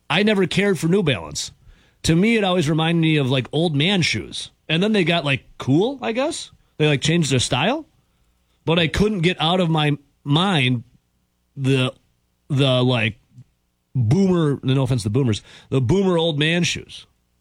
I never cared for New Balance. To me, it always reminded me of like old man shoes. And then they got like cool, I guess. They like changed their style. But I couldn't get out of my mind the like boomer, no offense to boomers, the boomer old man shoes.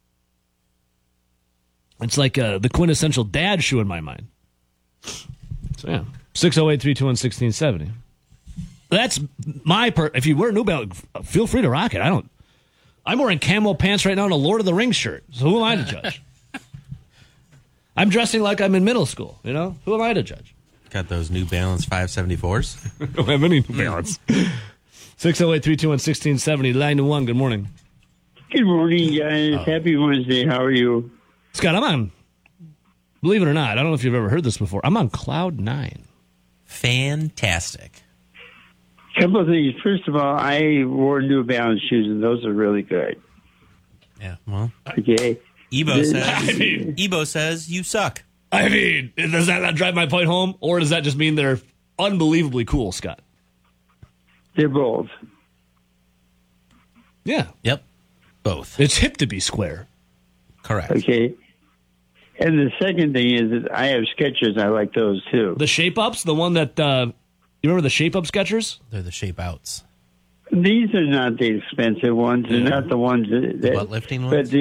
It's like the quintessential dad shoe in my mind. So yeah, 608-321-1670. That's my if you wear New Balance, feel free to rock it. I'm wearing camo pants right now and a Lord of the Rings shirt. So who am I to judge? I'm dressing like I'm in middle school, you know? Who am I to judge? Got those New Balance 574s? I don't have any New Balance. 608-321-1670, line to one. Good morning. Good morning, guys. Happy Wednesday. How are you? Scott, I'm on, believe it or not, I don't know if you've ever heard this before, I'm on Cloud 9. Fantastic. Couple of things. First of all, I wore New Balance shoes, and those are really good. Yeah, well. Okay. Ebo says you suck. I mean, does that not drive my point home? Or does that just mean they're unbelievably cool, Scott? They're both. Yeah. Yep. Both. It's hip to be square. Correct. Okay. And the second thing is that I have Skechers. I like those, too. The shape-ups, the one that, you remember the shape-up Skechers? They're the shape-outs. These are not the expensive ones. They're not the ones that... The butt-lifting ones? But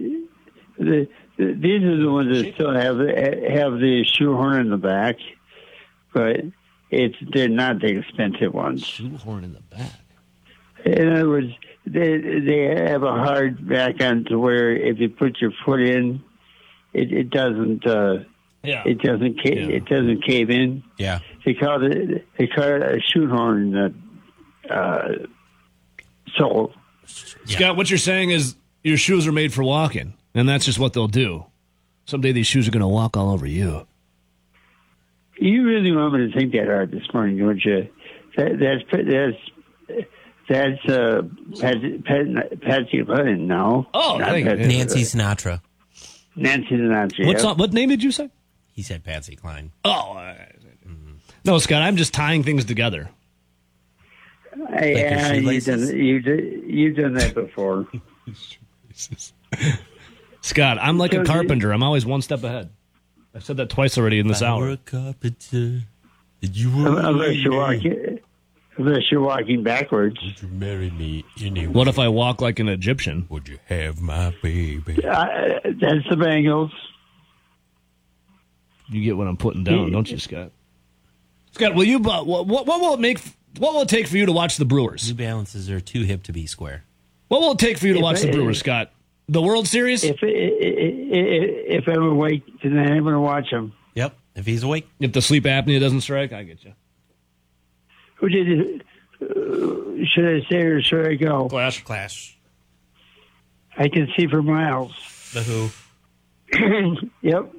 these are the ones that still have the shoehorn in the back, but they're not the expensive ones. Shoehorn in the back. In other words, they have a hard back on to where if you put your foot in, it doesn't it doesn't cave in. Yeah. They call it a shoehorn sole. Yeah. Scott, what you're saying is your shoes are made for walking. And that's just what they'll do. Someday these shoes are going to walk all over you. You really want me to think that hard this morning, don't you? That's Patsy Cline now. Oh, Nancy Sinatra. Nancy Sinatra. What name did you say? He said Patsy Cline. Oh, no, Scott. I'm just tying things together. Yeah, you've done that before. Scott, I'm like a carpenter. I'm always one step ahead. I've said that twice already in this hour. A carpenter. Did you want unless you're walking backwards. Would you marry me anyway? What if I walk like an Egyptian? Would you have my baby? That's the Bengals. You get what I'm putting down, don't you, Scott? Scott, will you? What will it make? What will it take for you to watch the Brewers? New Balances are too hip to be square. What will it take for you to watch the Brewers, Scott? The World Series? If I'm awake, then I'm going to watch him. Yep. If he's awake. If the sleep apnea doesn't strike, I get you. Who did it? Should I say or should I go? Clash. I can see for miles. The Who. Yep.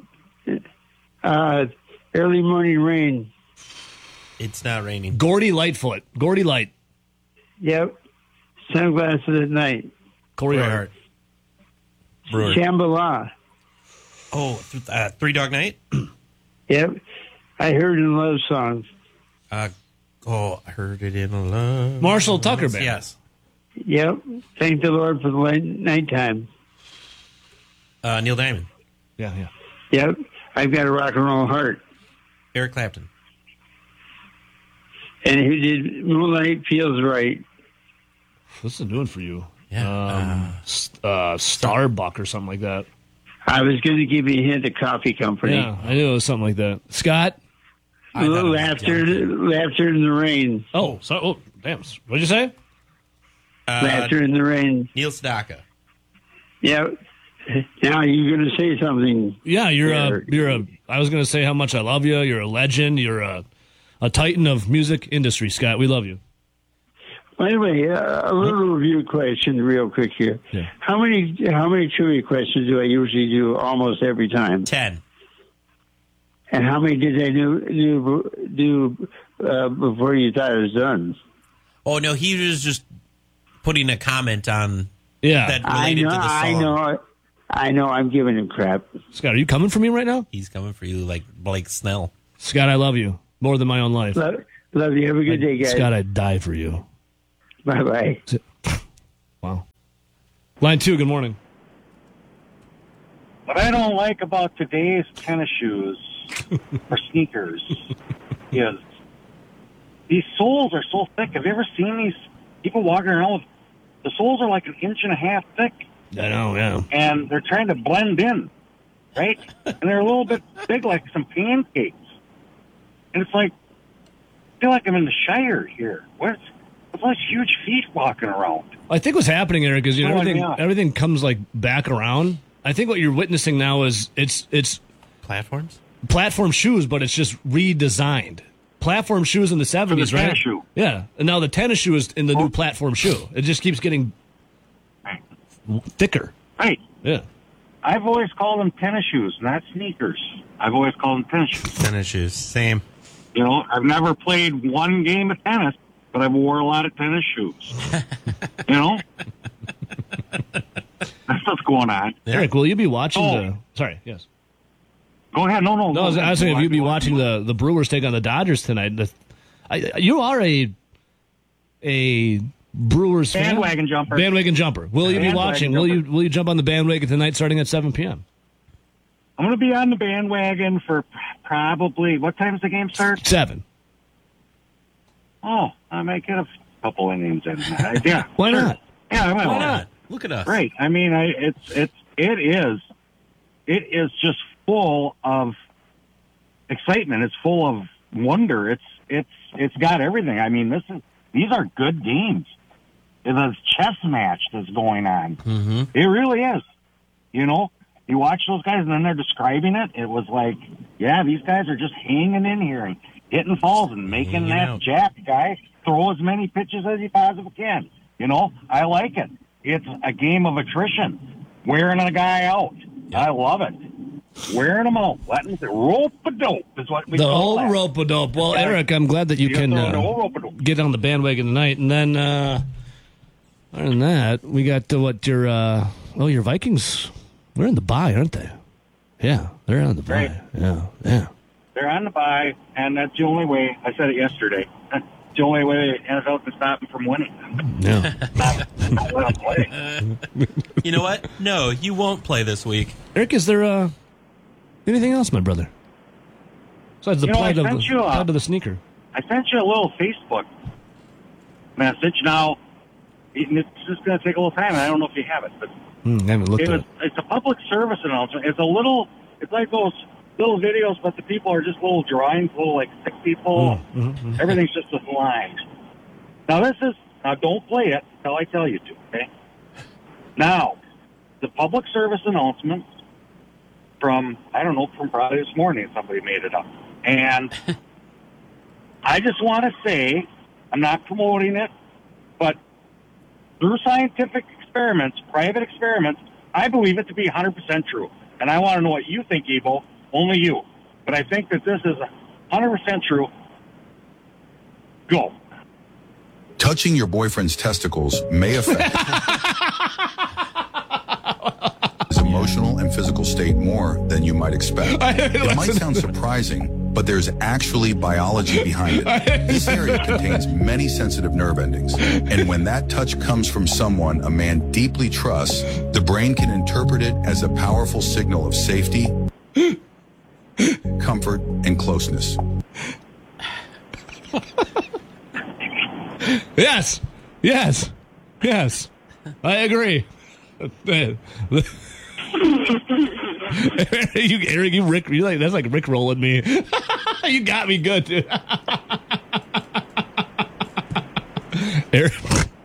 Early morning rain. It's not raining. Gordy Lightfoot. Gordy Light. Yep. Sunglasses at night. Corey Hart. Shambhala. Oh, Three Dog Night? Yep. I heard in love songs. I heard it in a love. Marshall Tucker Band. Yes. Yep. Thank the Lord for the nighttime. Neil Diamond. Yeah. Yep. I've got a rock and roll heart. Eric Clapton. And who did Moonlight Feels Right? What's it doing for you? Yeah. Starbuck or something like that. I was going to give you a hint of coffee company. Yeah, I knew it was something like that. Scott? Laughter in the rain. Oh, damn. What'd you say? Laughter in the rain. Neil Sedaka. Yep. Now you're going to say something. Yeah, I was going to say how much I love you. You're a legend. You're a titan of music industry, Scott. We love you. By the way, a little review question real quick here. Yeah. How many trivia questions do I usually do almost every time? 10. And how many did I do before you thought it was done? Oh, no, he was just putting a comment on that related to the song. I know. I'm giving him crap. Scott, are you coming for me right now? He's coming for you like Blake Snell. Scott, I love you more than my own life. Love you. Have a good day, guys. Scott, I'd die for you. Bye-bye. Wow. Line 2, good morning. What I don't like about today's tennis shoes or sneakers is these soles are so thick. Have you ever seen these people walking around with the soles are like 1.5 inches thick? I know, yeah. And they're trying to blend in, right? And they're a little bit big, like some pancakes. And it's like, I feel like I'm in the Shire here. What's those huge feet walking around? I think what's happening, Eric, is everything comes like back around. I think what you're witnessing now is it's platform shoes, but it's just redesigned. Platform shoes in the 70s, right? Tennis shoe. Yeah, and now the tennis shoe is in the new platform shoe. It just keeps getting thicker. Right. Yeah. I've always called them tennis shoes, not sneakers. I've always called them tennis shoes. Tennis shoes, same. You know, I've never played one game of tennis, but I've wore a lot of tennis shoes. You know? That's what's going on. Eric, will you be watching Sorry, yes. Go ahead. No. I was asking if you'd be watching the Brewers take on the Dodgers tonight. You are a Brewers fan? Bandwagon jumper. Bandwagon jumper. Will you be watching? Will you jump on the bandwagon tonight starting at 7 p.m.? I'm going to be on the bandwagon for probably, what time does the game start? 7. Oh, I might get a couple of innings in. Yeah. Why not? Yeah, I might. Why not? Look at us. Right. I mean, it is just full of excitement. It's full of wonder. It's got everything. I mean, these are good games. It's a chess match that's going on. Mm-hmm. It really is. You know, you watch those guys and then they're describing it. It was like, yeah, these guys are just hanging in here and hitting balls and making that jack guy throw as many pitches as he possibly can. You know, I like it. It's a game of attrition, wearing a guy out. I love it. Wearing them out, letting rope-a-dope is what we call the old rope-a-dope. Well, Eric, I'm glad that you can get on the bandwagon tonight. And then, other than that, we got your Vikings. They're in the bye, aren't they? Yeah, they're on the bye. Right. Yeah. They're on the bye, and that's the only way. I said it yesterday. That's the only way the NFL can stop them from winning. Yeah. not let them play. You know what? No, you won't play this week. Eric, is there anything else, my brother? Besides the plight of the sneaker. I sent you a little Facebook message. Now, it's just going to take a little time, and I don't know if you have it, but I haven't looked at it. It's a public service announcement. It's like those little videos, but the people are just little drawings, little like sick people. Mm-hmm. Everything's just a line. Now don't play it until I tell you to, okay? Now, the public service announcement from probably this morning, somebody made it up. And I just want to say, I'm not promoting it, but through scientific experiments, private experiments, I believe it to be 100% true. And I want to know what you think, Evo. Only you. But I think that this is 100% true. Go. Touching your boyfriend's testicles may affect his emotional and physical state more than you might expect. It might sound surprising, but there's actually biology behind it. This area contains many sensitive nerve endings, and when that touch comes from someone a man deeply trusts, the brain can interpret it as a powerful signal of safety, comfort, and closeness. Yes. I agree. Eric, you like that's like Rick rolling me. You got me good, dude. Eric,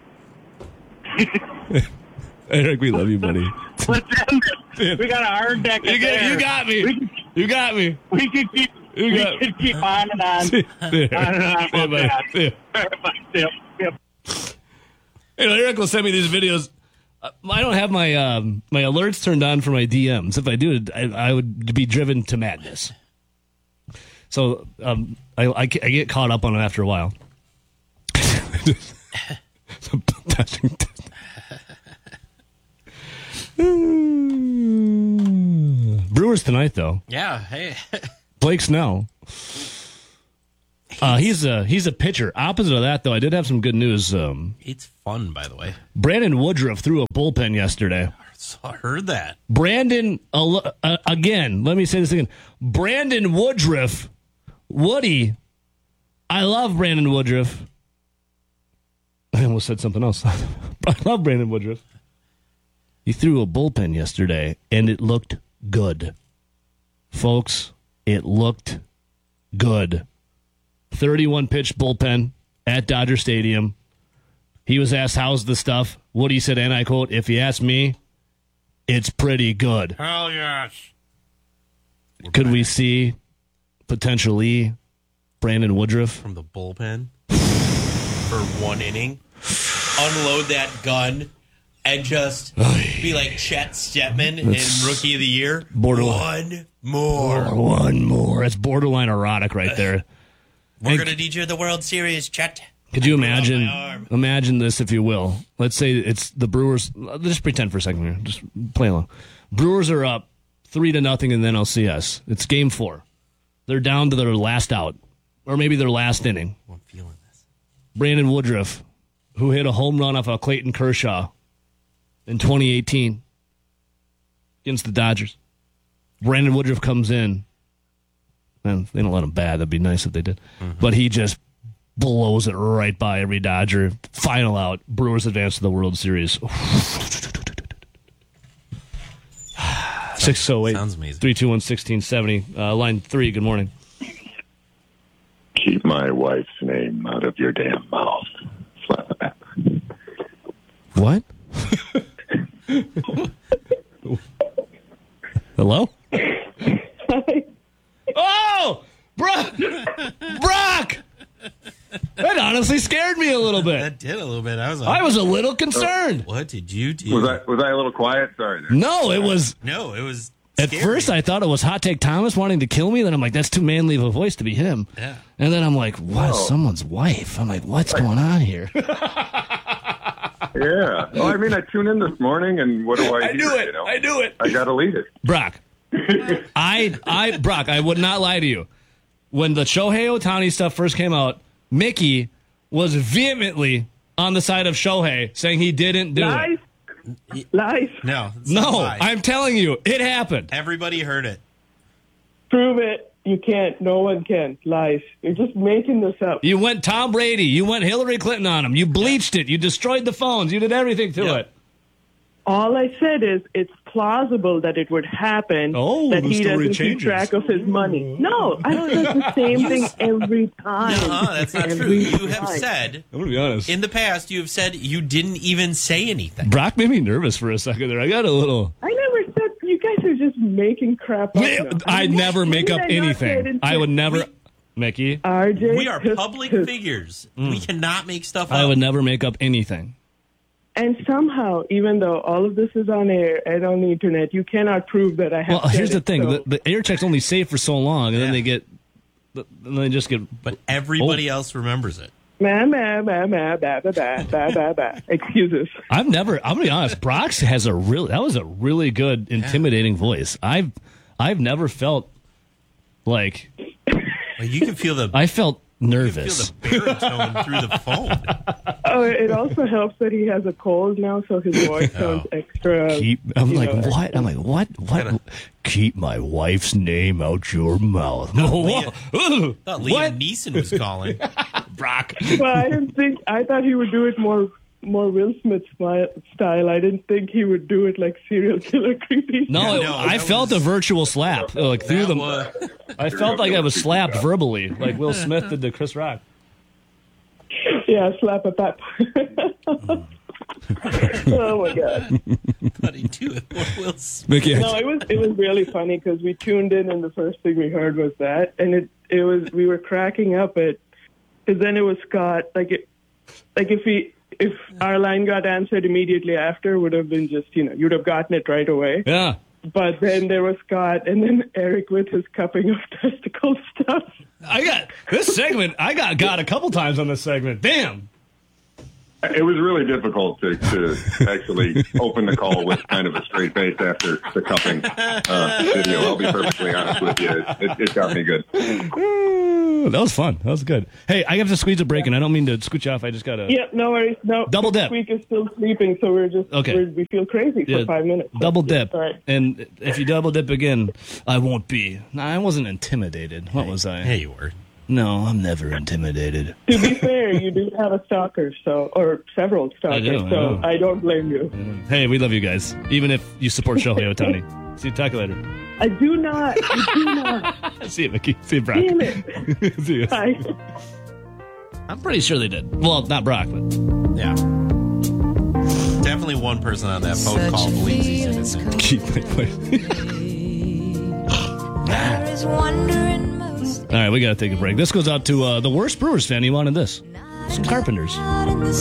Eric, we love you, buddy. Let's end it. We got a hard deck. You got me. You got me. We can keep on and on. Eric will send me these videos. I don't have my alerts turned on for my DMs. If I do, I would be driven to madness. So I get caught up on it after a while. Brewers tonight, though. Yeah. Hey. Blake Snell. He's a pitcher. Opposite of that, though, I did have some good news. It's fun, by the way. Brandon Woodruff threw a bullpen yesterday. I heard that. Brandon, again, let me say this again. Brandon Woodruff, Woody, I love Brandon Woodruff. I almost said something else. I love Brandon Woodruff. He threw a bullpen yesterday, and it looked good. Folks, it looked good. 31-pitch bullpen at Dodger Stadium. He was asked, how's the stuff? Woody said, and I quote, if you ask me, it's pretty good. Hell yes. Could we see, potentially, Brandon Woodruff? From the bullpen for 1 inning. Unload that gun and just be like Chet Steadman in Rookie of the Year. Borderline. One more. That's borderline erotic right there. We're going to need you in the World Series, Chet. Could you imagine this, if you will? Let's say it's the Brewers. Just pretend for a second here. Just play along. Brewers are up 3-0 in the NLCS. It's Game 4. They're down to their last out, or maybe their last inning. I'm feeling this. Brandon Woodruff, who hit a home run off of Clayton Kershaw in 2018 against the Dodgers. Brandon Woodruff comes in. Man, they don't let him bat. That'd be nice if they did. Mm-hmm. But he just blows it right by every Dodger. Final out. Brewers advance to the World Series. 608-321-1670. Line 3, good morning. Keep my wife's name out of your damn mouth. Slap it back. What? Hello? Hi. Oh! Brock! That honestly scared me a little bit. That did a little bit. I was a little concerned. What did you do? Was I a little quiet? Sorry. No, it was. At first, I thought it was Hot Take Thomas wanting to kill me. Then I'm like, that's too manly of a voice to be him. Yeah. And then I'm like, what? Someone's wife. I'm like, what's going on here? Yeah. Well, I mean, I tuned in this morning, and what do I do? I do it. I got to lead it. Brock, Brock, I would not lie to you. When the Shohei Ohtani stuff first came out, Mickey was vehemently on the side of Shohei, saying he didn't do it. Lies. No, I'm telling you, it happened. Everybody heard it. Prove it. You can't. No one can. Lies. You're just making this up. You went Tom Brady. You went Hillary Clinton on him. You bleached it. You destroyed the phones. You did everything to it. All I said is it's plausible that it would happen, that he doesn't keep track of his money. No, I don't do the same thing every time. No, that's not true. You have said, I'm going to be honest, in the past, you have said you didn't even say anything. Brock made me nervous for a second there. I got a little... I never said... You guys are just making crap up now. I never make up anything. I would never... Mickey? RJ, we are public figures. We cannot make stuff up. I would never make up anything. And somehow, even though all of this is on air and on the internet, you cannot prove that I have. Well, here's the thing: the air check's only safe for so long, and then they just get. But everybody else remembers it. Excuses. I'm gonna be honest. Brock's has that was a really good, intimidating voice. I've never felt like. Well, you can feel I felt nervous. You can feel the baritone through the phone. Oh, it also helps that he has a cold now, so his voice sounds extra. I'm like, what? I'm like, what? What? Keep my wife's name out your mouth. Thought Liam Neeson was calling. Brock. Well, I thought he would do it more Will Smith style. I didn't think he would do it like serial killer creepy. No, I felt a virtual slap like through them. I felt like I was slapped verbally, like Will Smith did to Chris Rock. Yeah, slap a pap. Oh my god! What did he do with Will Smith? Mickey, no, it was really funny because we tuned in and the first thing we heard was that, and it was we were cracking up at, because then it was Scott. If our line got answered immediately after, it would have been just you'd have gotten it right away. Yeah. But then there was Scott, and then Eric with his cupping of testicle stuff. I got this segment. I got a couple times on this segment. Damn. It was really difficult to actually open the call with kind of a straight face after the cupping video. I'll be perfectly honest with you. It got me good. That was fun. That was good. Hey, I have to squeeze a break, and I don't mean to scoot you off. I just got to... Yeah, no worries. No, double dip. Squeak is still sleeping, so we feel crazy for 5 minutes. Double dip. All right. And if you double dip again, I won't be. No, I wasn't intimidated. What was I? Yeah, you were. No, I'm never intimidated. To be fair, you do have a stalker, or several stalkers, so I don't blame you. Hey, we love you guys, even if you support Shohei Ohtani. See you. Talk later. I do not. See you, Mickey. See you, Brock. Damn it. See you. Bye. I'm pretty sure they did. Well, not Brock, but... Yeah. Definitely one person on that phone call believes he's innocent. Keep my place. All right, we got to take a break. This goes out to the worst Brewers fan. He wanted this. Some Carpenters.